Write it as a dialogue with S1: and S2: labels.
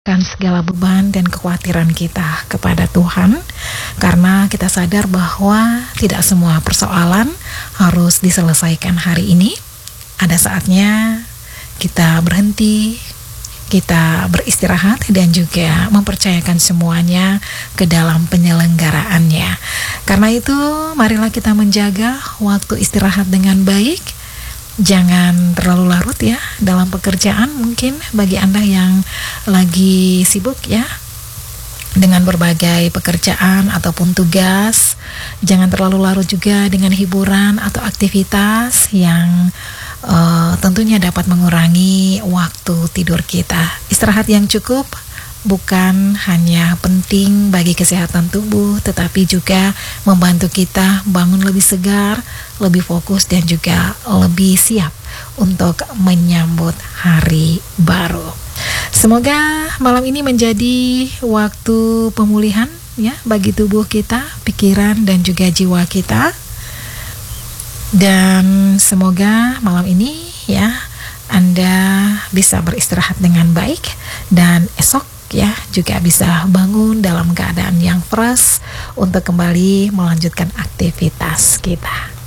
S1: Segala beban dan kekhawatiran kita kepada Tuhan, karena kita sadar bahwa tidak semua persoalan harus diselesaikan hari ini. Ada saatnya kita berhenti, kita beristirahat, dan juga mempercayakan semuanya ke dalam penyelenggaraannya. Karena itu, marilah kita menjaga waktu istirahat dengan baik. Jangan terlalu larut ya dalam pekerjaan. Mungkin bagi Anda yang lagi sibuk ya dengan berbagai pekerjaan ataupun tugas, jangan terlalu larut juga dengan hiburan atau aktivitas yang tentunya dapat mengurangi waktu tidur kita. Istirahat yang cukup bukan hanya penting bagi kesehatan tubuh, tetapi juga membantu kita bangun lebih segar, lebih fokus, dan juga lebih siap untuk menyambut hari baru. Semoga malam ini menjadi waktu pemulihan ya bagi tubuh kita, pikiran, dan juga jiwa kita. Dan semoga malam ini ya Anda bisa beristirahat dengan baik, dan esok ya juga bisa bangun dalam keadaan yang fresh untuk kembali melanjutkan aktivitas kita.